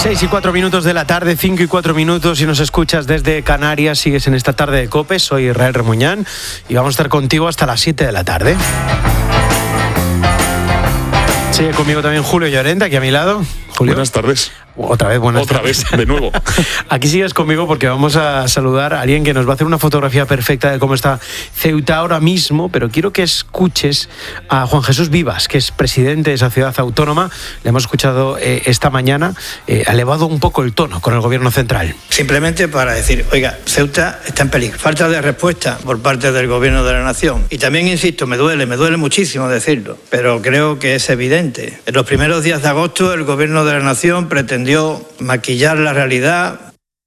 6:04 de la tarde, 5:04, si nos escuchas desde Canarias, sigues en esta tarde de COPE. Soy Israel Remuñán y vamos a estar contigo hasta las 7 de la tarde. Sigue conmigo también Julio Llorente, aquí a mi lado. Julio. Buenas tardes. Otra vez, buenas tardes. Otra vez, de nuevo. Aquí sigues conmigo porque vamos a saludar a alguien que nos va a hacer una fotografía perfecta de cómo está Ceuta ahora mismo, pero quiero que escuches a Juan Jesús Vivas, que es presidente de esa ciudad autónoma. Le hemos escuchado esta mañana, ha elevado un poco el tono con el gobierno central. Simplemente para decir, oiga, Ceuta está en peligro. Falta de respuesta por parte del gobierno de la nación. Y también, insisto, me duele muchísimo decirlo, pero creo que es evidente. En los primeros días de agosto, el gobierno de la nación pretendió maquillar la realidad.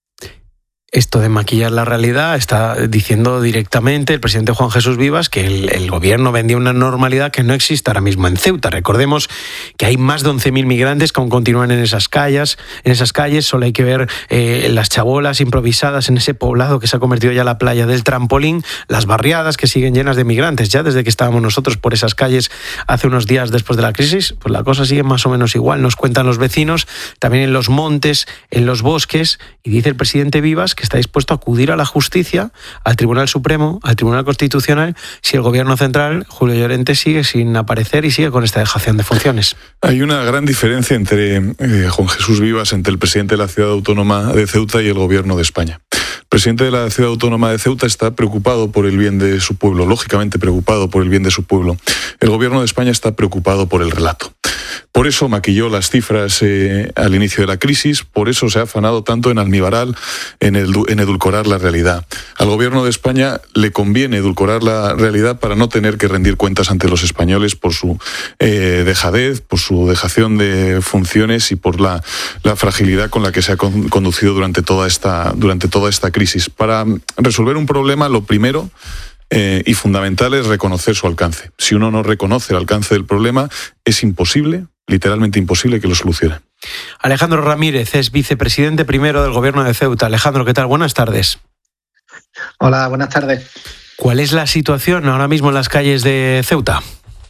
Esto de maquillar la realidad está diciendo directamente el presidente Juan Jesús Vivas que el gobierno vendía una normalidad que no existe ahora mismo en Ceuta. Recordemos que hay más de 11.000 migrantes que aún continúan en esas calles. Solo hay que ver las chabolas improvisadas en ese poblado que se ha convertido ya en la playa del trampolín, las barriadas que siguen llenas de migrantes. Ya desde que estábamos nosotros por esas calles hace unos días después de la crisis, pues la cosa sigue más o menos igual. Nos cuentan los vecinos, también en los montes, en los bosques, y dice el presidente Vivas que está dispuesto a acudir a la justicia, al Tribunal Supremo, al Tribunal Constitucional, si el gobierno central, Julio Llorente, sigue sin aparecer y sigue con esta dejación de funciones. Hay una gran diferencia entre Juan Jesús Vivas, entre el presidente de la ciudad autónoma de Ceuta y el gobierno de España. El presidente de la ciudad autónoma de Ceuta está preocupado por el bien de su pueblo, lógicamente preocupado por el bien de su pueblo. El gobierno de España está preocupado por el relato. Por eso maquilló las cifras al inicio de la crisis, por eso se ha afanado tanto en almibarar, en edulcorar la realidad. Al gobierno de España le conviene edulcorar la realidad para no tener que rendir cuentas ante los españoles por su dejadez, por su dejación de funciones y por la fragilidad con la que se ha conducido durante toda esta crisis. Para resolver un problema, lo primero y fundamental es reconocer su alcance. Si uno no reconoce el alcance del problema, es imposible, literalmente imposible, que lo solucione. Alejandro Ramírez es vicepresidente primero del gobierno de Ceuta. Alejandro, ¿qué tal? Buenas tardes. Hola, buenas tardes. ¿Cuál es la situación ahora mismo en las calles de Ceuta?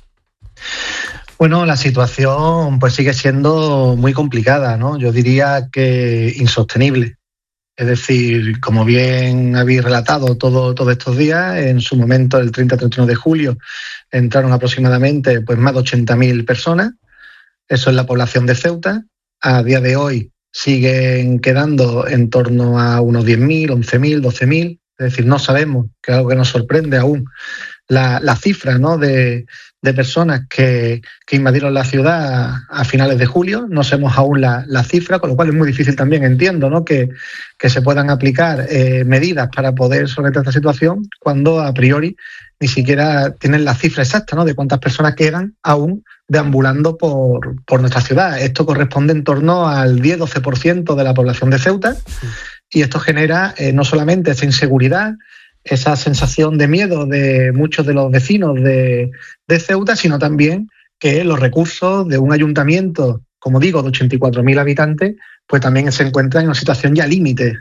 Bueno, la situación pues sigue siendo muy complicada, ¿no? Yo diría que insostenible. Es decir, como bien habéis relatado todos estos días, en su momento, el 30-31 de julio, entraron aproximadamente pues más de 80.000 personas. Eso es la población de Ceuta. A día de hoy siguen quedando en torno a unos 10.000, 11.000, 12.000. Es decir, no sabemos, que es algo que nos sorprende aún, la cifra, ¿no?, de personas que invadieron la ciudad a finales de julio. No sabemos aún la cifra, con lo cual es muy difícil también, entiendo, ¿no?, que se puedan aplicar medidas para poder solventar esta situación cuando a priori ni siquiera tienen la cifra exacta, ¿no?, de cuántas personas quedan aún deambulando por nuestra ciudad. Esto corresponde en torno al 10-12% de la población de Ceuta, y esto genera no solamente esa inseguridad, esa sensación de miedo de muchos de los vecinos de Ceuta, sino también que los recursos de un ayuntamiento, como digo, de 84.000 habitantes, pues también se encuentran en una situación ya límite.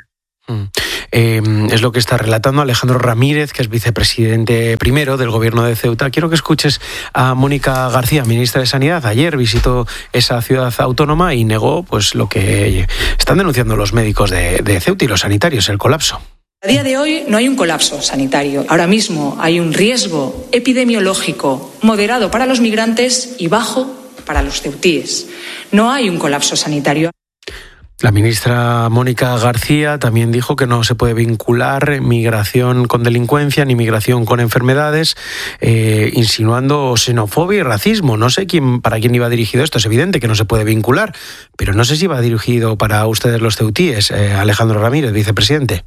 Es lo que está relatando Alejandro Ramírez, que es vicepresidente primero del gobierno de Ceuta. Quiero que escuches a Mónica García, ministra de Sanidad. Ayer visitó esa ciudad autónoma y negó pues lo que están denunciando los médicos de Ceuta y los sanitarios, el colapso. A día de hoy no hay un colapso sanitario. Ahora mismo hay un riesgo epidemiológico moderado para los migrantes y bajo para los ceutíes. No hay un colapso sanitario. La ministra Mónica García también dijo que no se puede vincular migración con delincuencia ni migración con enfermedades, insinuando xenofobia y racismo. No sé para quién iba dirigido esto. Es evidente que no se puede vincular, pero no sé si iba dirigido para ustedes los ceutíes. Alejandro Ramírez, vicepresidente.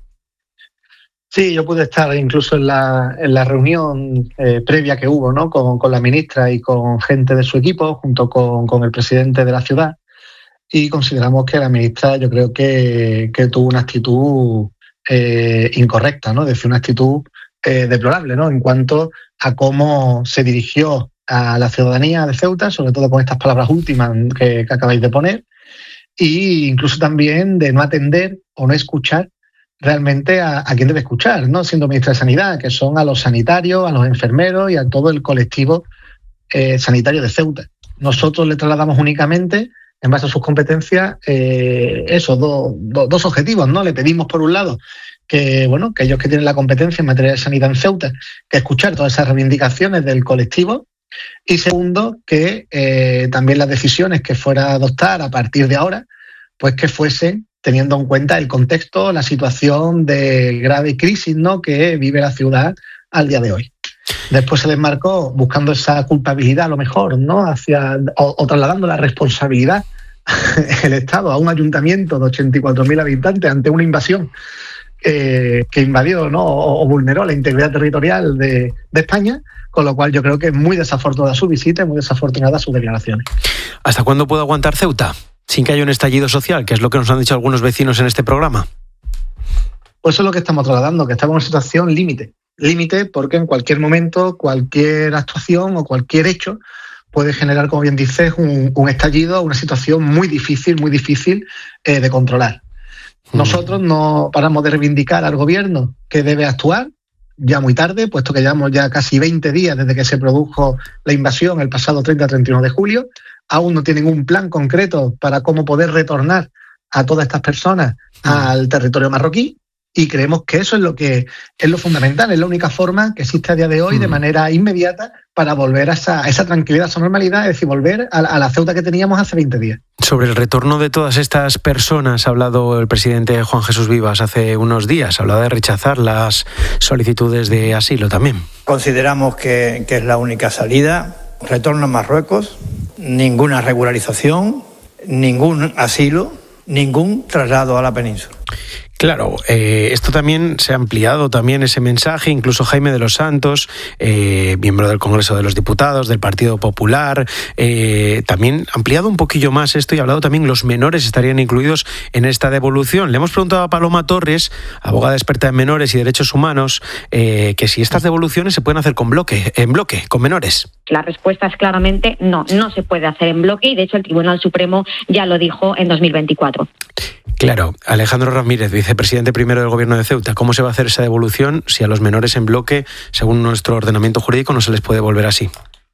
Sí, yo pude estar incluso en la reunión previa que hubo, ¿no?, con la ministra y con gente de su equipo, junto con el presidente de la ciudad, y consideramos que la ministra, yo creo que tuvo una actitud incorrecta, ¿no?, es decir, una actitud deplorable, ¿no?, en cuanto a cómo se dirigió a la ciudadanía de Ceuta, sobre todo con estas palabras últimas que acabáis de poner, e incluso también de no atender o no escuchar realmente a quien debe escuchar, ¿no?, siendo ministra de Sanidad, que son a los sanitarios, a los enfermeros y a todo el colectivo sanitario de Ceuta. Nosotros le trasladamos únicamente en base a sus competencias, dos objetivos, ¿no? Le pedimos, por un lado, que ellos que tienen la competencia en materia de sanidad en Ceuta, que escuchar todas esas reivindicaciones del colectivo, y segundo, que también las decisiones que fuera a adoptar a partir de ahora, pues que fuesen teniendo en cuenta el contexto, la situación de grave crisis, ¿no?, que vive la ciudad al día de hoy. Después se desmarcó buscando esa culpabilidad, a lo mejor, ¿no?, o trasladando la responsabilidad el Estado a un ayuntamiento de 84.000 habitantes ante una invasión que invadió, ¿no?, o vulneró la integridad territorial de España, con lo cual yo creo que es muy desafortunada su visita y muy desafortunada sus declaraciones. ¿Hasta cuándo puede aguantar Ceuta sin que haya un estallido social, que es lo que nos han dicho algunos vecinos en este programa? Pues eso es lo que estamos trasladando, que estamos en una situación límite. Límite porque en cualquier momento, cualquier actuación o cualquier hecho puede generar, como bien dices, un estallido, una situación muy difícil de controlar. Nosotros no paramos de reivindicar al gobierno que debe actuar, ya muy tarde, puesto que llevamos ya casi 20 días desde que se produjo la invasión el pasado 30-31 de julio. Aún no tienen un plan concreto para cómo poder retornar a todas estas personas al territorio marroquí, y creemos que eso es lo que es lo fundamental, es la única forma que existe a día de hoy de manera inmediata para volver a esa tranquilidad, a esa normalidad, es decir, volver a la Ceuta que teníamos hace 20 días. Sobre el retorno de todas estas personas ha hablado el presidente Juan Jesús Vivas hace unos días, hablaba de rechazar las solicitudes de asilo también. Consideramos que es la única salida, retorno a Marruecos, ninguna regularización, ningún asilo, ningún traslado a la península. Claro, esto también se ha ampliado, también ese mensaje, incluso Jaime de los Santos, miembro del Congreso de los Diputados, del Partido Popular, también ha ampliado un poquillo más esto y ha hablado también los menores estarían incluidos en esta devolución. Le hemos preguntado a Paloma Torres, abogada experta en menores y derechos humanos, que si estas devoluciones se pueden hacer en bloque, con menores. La respuesta es claramente no se puede hacer en bloque y de hecho el Tribunal Supremo ya lo dijo en 2024. Claro, Alejandro Ramírez, vicepresidente primero del Gobierno de Ceuta, ¿cómo se va a hacer esa devolución si a los menores en bloque, según nuestro ordenamiento jurídico, no se les puede devolver así?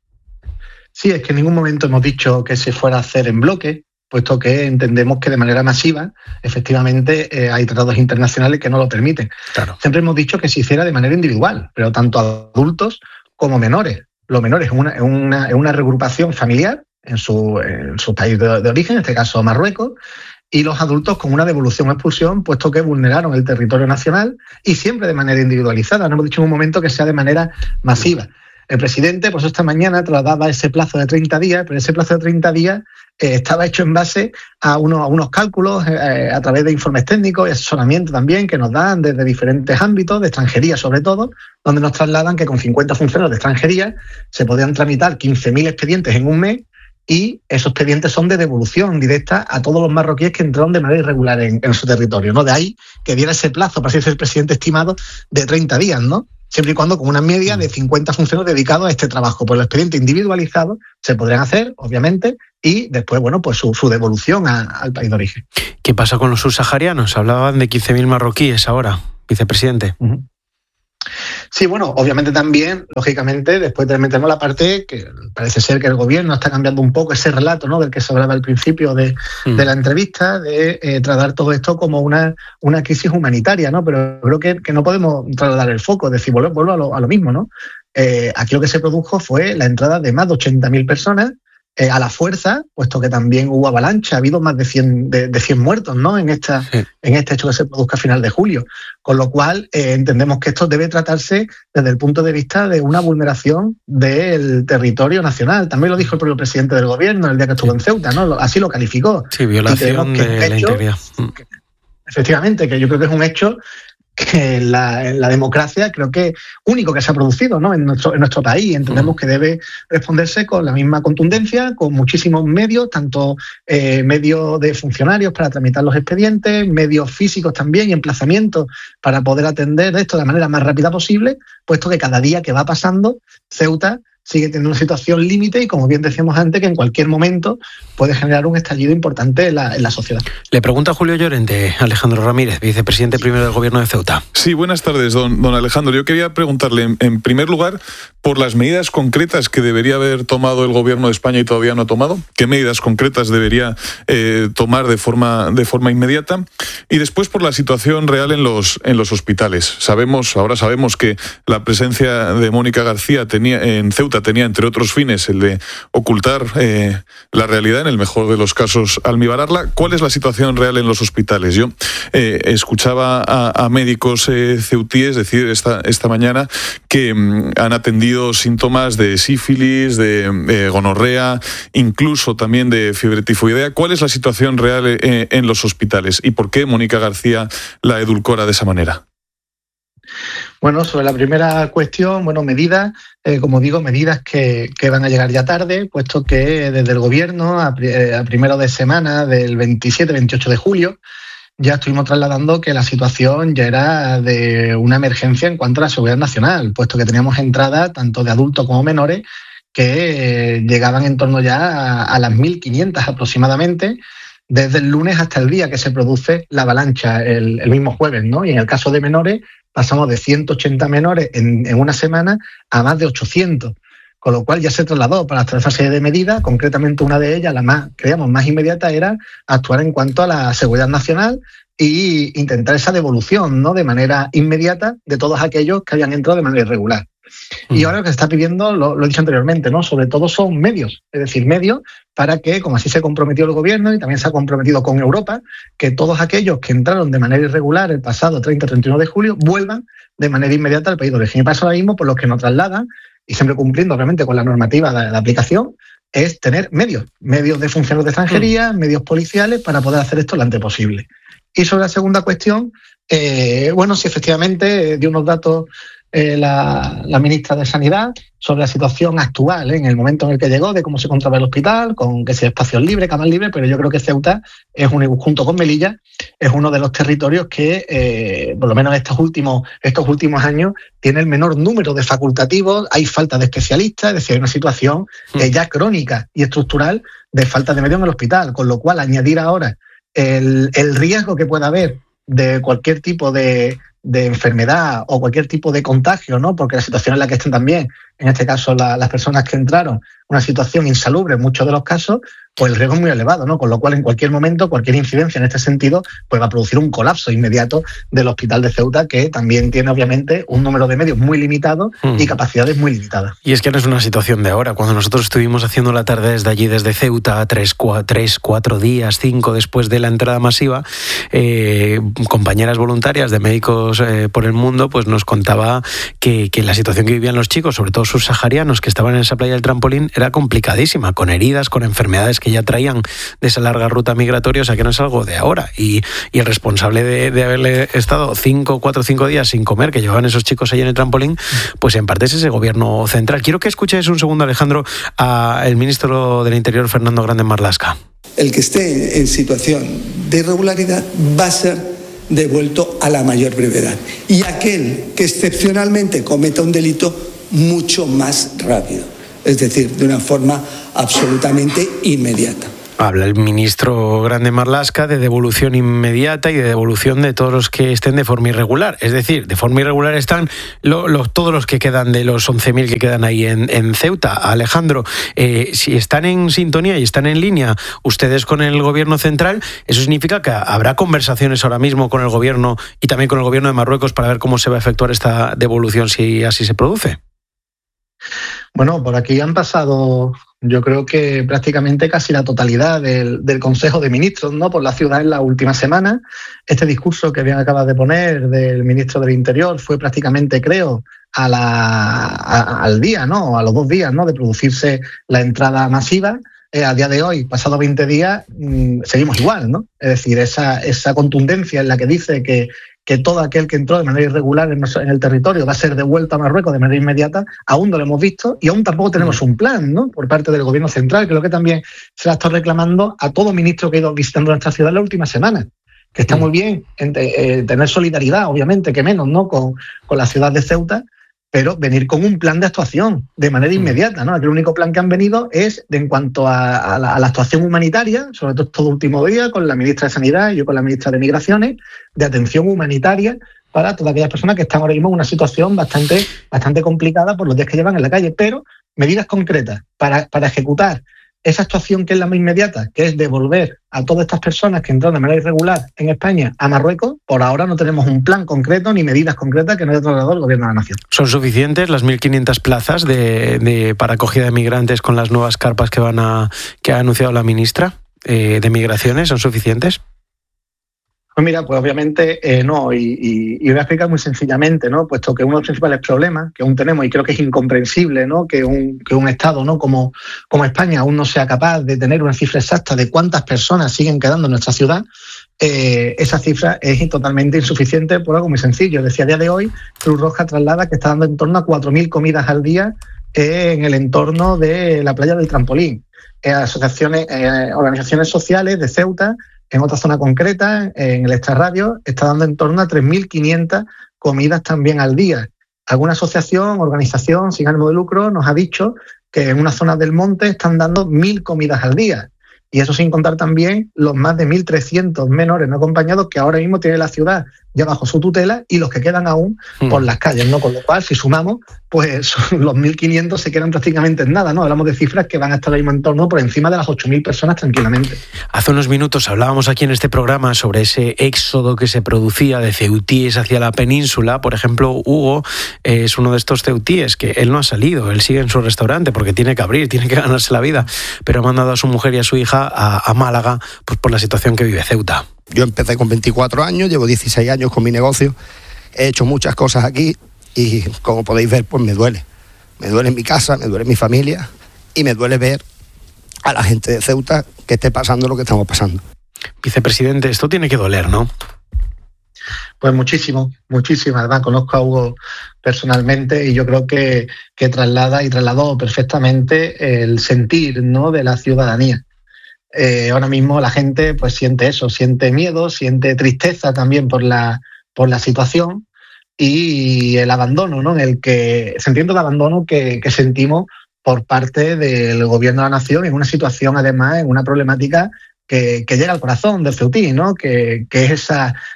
Sí, es que en ningún momento hemos dicho que se fuera a hacer en bloque, puesto que entendemos que de manera masiva, efectivamente, hay tratados internacionales que no lo permiten. Claro. Siempre hemos dicho que se hiciera de manera individual, pero tanto adultos como menores. Los menores en una regrupación familiar en su país de origen, en este caso Marruecos, y los adultos con una devolución o expulsión, puesto que vulneraron el territorio nacional y siempre de manera individualizada. No hemos dicho en un momento que sea de manera masiva. El presidente, por eso esta mañana trasladaba ese plazo de 30 días, pero ese plazo de 30 días estaba hecho en base a unos cálculos a través de informes técnicos y asesoramiento también que nos dan desde diferentes ámbitos, de extranjería sobre todo, donde nos trasladan que con 50 funcionarios de extranjería se podían tramitar 15.000 expedientes en un mes, y esos expedientes son de devolución directa a todos los marroquíes que entraron de manera irregular en su territorio, ¿no? De ahí que diera ese plazo, para ser el presidente estimado, de 30 días, ¿no? Siempre y cuando con una media de 50 funcionarios dedicados a este trabajo. Pues los expedientes individualizados se podrían hacer, obviamente, y después, pues su devolución al país de origen. ¿Qué pasa con los subsaharianos? Hablaban de 15.000 marroquíes ahora, vicepresidente. Uh-huh. Sí, obviamente también, lógicamente, después metemos la parte que parece ser que el gobierno está cambiando un poco ese relato, ¿no?, del que se hablaba al principio de la entrevista, de tratar todo esto como una crisis humanitaria, ¿no? Pero creo que no podemos trasladar el foco, es decir, vuelvo a lo mismo, ¿no? Aquí lo que se produjo fue la entrada de más de 80.000 personas a la fuerza, puesto que también hubo avalancha, ha habido más de 100 muertos, ¿no?, en este hecho que se produzca a final de julio. Con lo cual, entendemos que esto debe tratarse desde el punto de vista de una vulneración del territorio nacional. También lo dijo el propio presidente del gobierno el día que estuvo en Ceuta, ¿no? Así lo calificó. Sí, violación de la integridad. Efectivamente, que yo creo que es un hecho que en la democracia creo que único que se ha producido, ¿no?, en nuestro país. Entendemos que debe responderse con la misma contundencia, con muchísimos medios, tanto medios de funcionarios para tramitar los expedientes, medios físicos también y emplazamientos para poder atender esto de la manera más rápida posible, puesto que cada día que va pasando, Ceuta sigue teniendo una situación límite y, como bien decíamos antes, que en cualquier momento puede generar un estallido importante en la sociedad. Le pregunta Julio Llorente, Alejandro Ramírez, vicepresidente primero del Gobierno de Ceuta. Sí, buenas tardes, don Alejandro. Yo quería preguntarle, en primer lugar, por las medidas concretas que debería haber tomado el Gobierno de España y todavía no ha tomado? ¿Qué medidas concretas debería tomar de forma inmediata? Y después por la situación real en los hospitales. Ahora sabemos que la presencia de Mónica García en Ceuta tenía, entre otros fines, el de ocultar la realidad, en el mejor de los casos, almibararla. ¿Cuál es la situación real en los hospitales? Yo escuchaba a médicos ceutíes decir esta mañana que han atendido síntomas de sífilis, de gonorrea, incluso también de fiebre tifoidea. ¿Cuál es la situación real en los hospitales y por qué Mónica García la edulcora de esa manera? Bueno, sobre la primera cuestión, medidas, como digo, medidas que van a llegar ya tarde, puesto que desde el Gobierno, a primero de semana del 27-28 de julio, ya estuvimos trasladando que la situación ya era de una emergencia en cuanto a la seguridad nacional, puesto que teníamos entradas tanto de adultos como menores que llegaban en torno ya a las 1.500 aproximadamente, desde el lunes hasta el día que se produce la avalancha, el mismo jueves, ¿no? Y en el caso de menores, pasamos de 180 menores en una semana a más de 800. Con lo cual ya se trasladó para esta serie de medidas, concretamente una de ellas, la más inmediata, era actuar en cuanto a la seguridad nacional e intentar esa devolución, ¿no?, de manera inmediata de todos aquellos que hayan entrado de manera irregular. Y ahora lo que se está pidiendo, lo he dicho anteriormente, ¿no?, sobre todo son medios, es decir, medios para que, como así se comprometió el Gobierno y también se ha comprometido con Europa, que todos aquellos que entraron de manera irregular el pasado 30-31 de julio vuelvan de manera inmediata al país de origen. Y pasa ahora mismo por los que nos trasladan, y siempre cumpliendo obviamente con la normativa de aplicación, es tener medios de funcionarios de extranjería, medios policiales, para poder hacer esto lo antes posible. Y sobre la segunda cuestión, si efectivamente dio unos datos la ministra de Sanidad sobre la situación actual, en el momento en el que llegó, de cómo se encontraba el hospital, con que si espacios libres, camas libres, pero yo creo que Ceuta es junto con Melilla, es uno de los territorios que, por lo menos estos últimos años, tiene el menor número de facultativos, hay falta de especialistas, es decir, hay una situación ya crónica y estructural de falta de medios en el hospital, con lo cual añadir ahora el riesgo que pueda haber de cualquier tipo de enfermedad o cualquier tipo de contagio, ¿no? Porque la situación en la que están también, en este caso las personas que entraron, una situación insalubre en muchos de los casos, pues el riesgo es muy elevado, ¿no? Con lo cual, en cualquier momento, cualquier incidencia en este sentido, pues va a producir un colapso inmediato del hospital de Ceuta, que también tiene, obviamente, un número de medios muy limitado y capacidades muy limitadas. Y es que no es una situación de ahora. Cuando nosotros estuvimos haciendo la tarde desde allí, desde Ceuta, 4 días, 5 después de la entrada masiva, compañeras voluntarias de Médicos por el Mundo, pues nos contaba que la situación que vivían los chicos, sobre todo subsaharianos que estaban en esa playa del Trampolín, era complicadísima, con heridas, con enfermedades que ya traían de esa larga ruta migratoria, o sea que no es algo de ahora. Y el responsable de haberle estado 4 o 5 días sin comer, que llevaban esos chicos ahí en el Trampolín, pues en parte es ese Gobierno central. Quiero que escuches un segundo, Alejandro, al ministro del Interior, Fernando Grande Marlaska. El que esté en situación de irregularidad va a ser devuelto a la mayor brevedad. Y aquel que excepcionalmente cometa un delito, mucho más rápido. Es decir, de una forma absolutamente inmediata. Habla el ministro Grande Marlaska de devolución inmediata y de devolución de todos los que estén de forma irregular. Es decir, de forma irregular están todos los que quedan, de los 11.000 que quedan ahí en Ceuta. Alejandro, si están en sintonía y están en línea ustedes con el Gobierno central, eso significa que habrá conversaciones ahora mismo con el Gobierno y también con el Gobierno de Marruecos para ver cómo se va a efectuar esta devolución si así se produce. Bueno, por aquí han pasado, yo creo que prácticamente casi la totalidad del Consejo de Ministros, ¿no?, por la ciudad en la última semana. Este discurso que bien acabas de poner del ministro del Interior fue prácticamente, creo, al día, ¿no?, a los 2 días, ¿no?, de producirse la entrada masiva. A día de hoy, pasado 20 días, seguimos igual, ¿no? Es decir, esa contundencia en la que dice que todo aquel que entró de manera irregular en el territorio va a ser devuelto a Marruecos de manera inmediata, aún no lo hemos visto y aún tampoco tenemos un plan, ¿no?, por parte del Gobierno central, que es lo que también se la está reclamando a todo ministro que ha ido visitando nuestra ciudad en la última semana. Que está muy bien tener solidaridad, obviamente, que menos, ¿no?, con la ciudad de Ceuta, pero venir con un plan de actuación de manera inmediata, ¿no? Aquí el único plan que han venido es en cuanto a la actuación humanitaria, sobre todo último día, con la ministra de Sanidad y yo con la ministra de Migraciones, de atención humanitaria para todas aquellas personas que están ahora mismo en una situación bastante complicada por los días que llevan en la calle, pero medidas concretas para ejecutar esa actuación que es la más inmediata, que es devolver a todas estas personas que entraron de manera irregular en España a Marruecos. Por ahora no tenemos un plan concreto ni medidas concretas que no haya trasladado el Gobierno de la Nación. ¿Son suficientes las 1.500 plazas para acogida de migrantes con las nuevas carpas que ha anunciado la ministra de Migraciones? ¿Son suficientes? Pues mira, pues obviamente no, y voy a explicar muy sencillamente, ¿no? Puesto que uno de los principales problemas que aún tenemos, y creo que es incomprensible, ¿no? que un Estado, ¿no? como España aún no sea capaz de tener una cifra exacta de cuántas personas siguen quedando en nuestra ciudad, esa cifra es totalmente insuficiente por algo muy sencillo. Es decir, a día de hoy Cruz Roja traslada que está dando en torno a 4.000 comidas al día en el entorno de la playa del Trampolín. Asociaciones, organizaciones sociales de Ceuta, en otra zona concreta, en el extrarradio, está dando en torno a 3.500 comidas también al día. Alguna asociación, organización sin ánimo de lucro nos ha dicho que en una zona del monte están dando 1.000 comidas al día. Y eso sin contar también los más de 1.300 menores no acompañados que ahora mismo tiene la ciudad ya bajo su tutela y los que quedan aún por las calles, ¿no? Con lo cual, si sumamos, pues los 1.500 se quedan prácticamente en nada, ¿no? Hablamos de cifras que van a estar ahí en torno por encima de las 8.000 personas tranquilamente. Hace unos minutos hablábamos aquí en este programa sobre ese éxodo que se producía de ceutíes hacia la península. Por ejemplo, Hugo es uno de estos ceutíes que él no ha salido, él sigue en su restaurante porque tiene que abrir, tiene que ganarse la vida, pero ha mandado a su mujer y a su hija a Málaga pues por la situación que vive Ceuta. Yo empecé con 24 años, llevo 16 años con mi negocio, he hecho muchas cosas aquí y como podéis ver, pues me duele. Me duele mi casa, me duele mi familia y me duele ver a la gente de Ceuta que esté pasando lo que estamos pasando. Vicepresidente, esto tiene que doler, ¿no? Pues muchísimo. Además, conozco a Hugo personalmente y yo creo que trasladó perfectamente el sentir, ¿no?, de la ciudadanía. Ahora mismo la gente pues siente eso, siente miedo, siente tristeza también por la situación y el abandono, ¿no? Sintiendo el abandono que sentimos por parte del Gobierno de la Nación en una situación, además, en una problemática que llega al corazón del ceutí, ¿no? Que es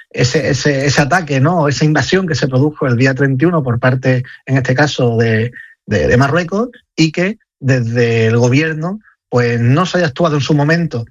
ese ataque, ¿no? Esa invasión que se produjo el día 31 por parte, en este caso, de Marruecos, y que desde el Gobierno pues no se haya actuado en su momento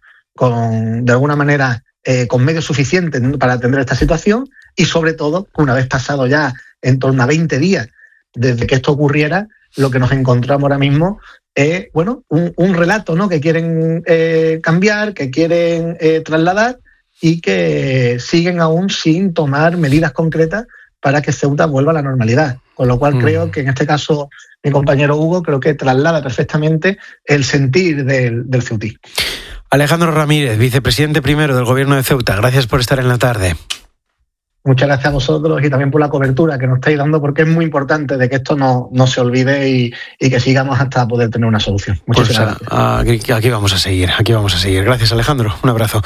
de alguna manera con medios suficientes para atender esta situación y sobre todo, una vez pasado ya en torno a 20 días desde que esto ocurriera, lo que nos encontramos ahora mismo es un relato, ¿no?, que quieren cambiar, que quieren trasladar y que siguen aún sin tomar medidas concretas para que Ceuta vuelva a la normalidad. Con lo cual creo que en este caso mi compañero Hugo creo que traslada perfectamente el sentir del ceutí. Alejandro Ramírez, vicepresidente primero del Gobierno de Ceuta, gracias por estar en la tarde. Muchas gracias a vosotros y también por la cobertura que nos estáis dando, porque es muy importante de que esto no se olvide y que sigamos hasta poder tener una solución. Muchísimas gracias. Aquí vamos a seguir. Gracias, Alejandro. Un abrazo.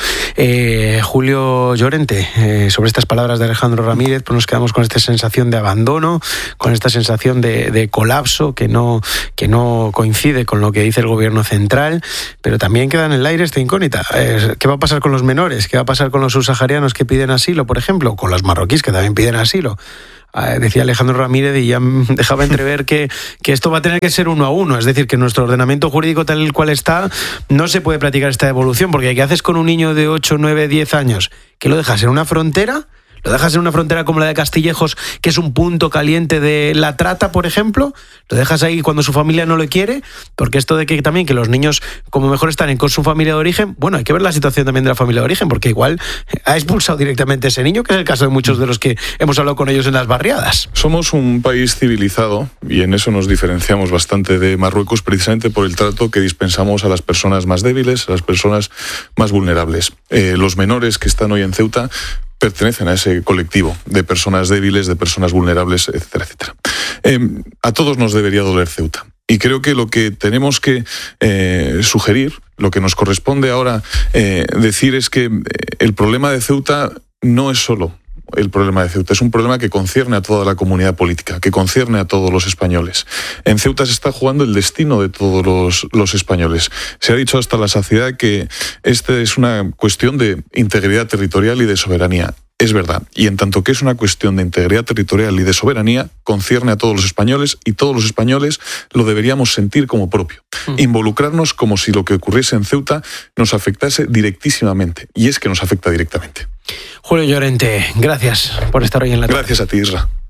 Julio Llorente, sobre estas palabras de Alejandro Ramírez, pues nos quedamos con esta sensación de abandono, con esta sensación de colapso que no coincide con lo que dice el Gobierno central, pero también queda en el aire esta incógnita. ¿Qué va a pasar con los menores? ¿Qué va a pasar con los subsaharianos que piden asilo, por ejemplo? Con los marroquíes que también piden asilo. Decía Alejandro Ramírez y ya dejaba entrever que esto va a tener que ser uno a uno, es decir, que nuestro ordenamiento jurídico tal cual está no se puede practicar esta devolución, porque ¿qué haces con un niño de 8, 9, 10 años? ¿Que lo dejas en una frontera? ¿Lo dejas en una frontera como la de Castillejos, que es un punto caliente de la trata, por ejemplo? ¿Lo dejas ahí cuando su familia no lo quiere? Porque esto de que también que los niños como mejor están con su familia de origen, bueno, hay que ver la situación también de la familia de origen, porque igual ha expulsado directamente a ese niño, que es el caso de muchos de los que hemos hablado con ellos en las barriadas. Somos un país civilizado y en eso nos diferenciamos bastante de Marruecos, precisamente por el trato que dispensamos a las personas más débiles, a las personas más vulnerables. Los menores que están hoy en Ceuta pertenecen a ese colectivo de personas débiles, de personas vulnerables, etcétera, etcétera. A todos nos debería doler Ceuta. Y creo que lo que tenemos que sugerir, lo que nos corresponde ahora decir es que el problema de Ceuta no es solo el problema de Ceuta, es un problema que concierne a toda la comunidad política, que concierne a todos los españoles. En Ceuta se está jugando el destino de todos los españoles. Se ha dicho hasta la saciedad que esta es una cuestión de integridad territorial y de soberanía. es verdad. Y en tanto que es una cuestión de integridad territorial y de soberanía, concierne a todos los españoles y todos los españoles lo deberíamos sentir como propio. Involucrarnos como si lo que ocurriese en Ceuta nos afectase directísimamente. Y es que nos afecta directamente. Julio Llorente, gracias por estar hoy en la tarde. Gracias a ti, Isra.